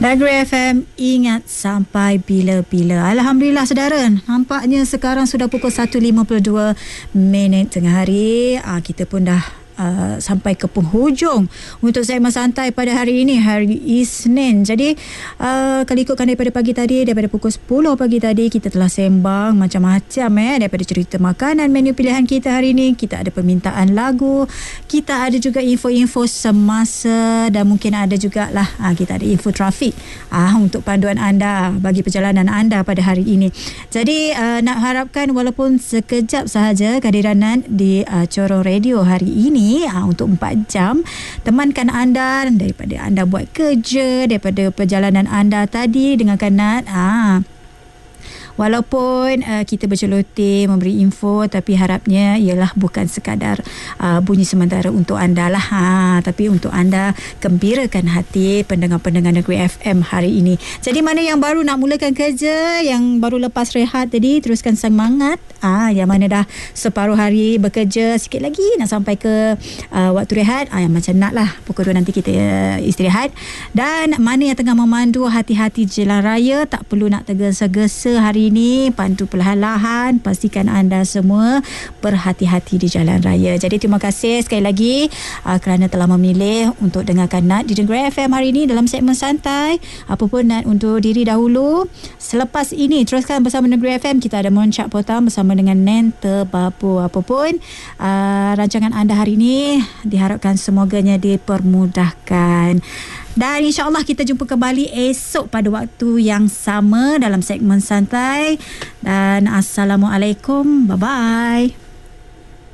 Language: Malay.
Negeri FM, ingat sampai bila-bila. Alhamdulillah saudara, nampaknya sekarang sudah pukul 1.52 tengah hari. Kita pun dah sampai ke penghujung untuk segmen santai pada hari ini, hari Isnin. Jadi kalau ikutkan daripada pagi tadi, daripada pukul 10 pagi tadi, kita telah sembang macam-macam daripada cerita makanan, menu pilihan kita hari ini. Kita ada permintaan lagu, kita ada juga info-info semasa, dan mungkin ada jugalah kita ada info trafik untuk panduan anda bagi perjalanan anda pada hari ini. Jadi nak harapkan walaupun sekejap sahaja kehadiran di Corong Radio hari ini, untuk 4 jam, temankan anda daripada anda buat kerja, daripada perjalanan anda tadi, dengarkan Nat. Walaupun kita berceloteh memberi info, tapi harapnya ialah bukan sekadar bunyi sementara untuk anda lah, tapi untuk anda gembirakan hati pendengar-pendengar Negeri FM hari ini. Jadi mana yang baru nak mulakan kerja, yang baru lepas rehat tadi, teruskan semangat. Yang mana dah separuh hari bekerja, sikit lagi nak sampai ke waktu rehat, yang macam Nat lah, pukul 2 nanti kita istirahat. Dan mana yang tengah memandu, hati-hati jalan raya, tak perlu nak tergesa-gesa hari ini, pandu perlahan-lahan, pastikan anda semua berhati-hati di jalan raya. Jadi terima kasih sekali lagi kerana telah memilih untuk dengarkan Nat di Negeri FM hari ini dalam segmen santai. Apa pun Nat undur diri dahulu. Selepas ini teruskan bersama Negeri FM, kita ada Moncak Potam bersama dengan Nenta Babu. Apapun rancangan anda hari ini, diharapkan semoganya dipermudahkan. Dan insyaAllah kita jumpa kembali esok pada waktu yang sama dalam segmen santai. Dan Assalamualaikum. Bye-bye.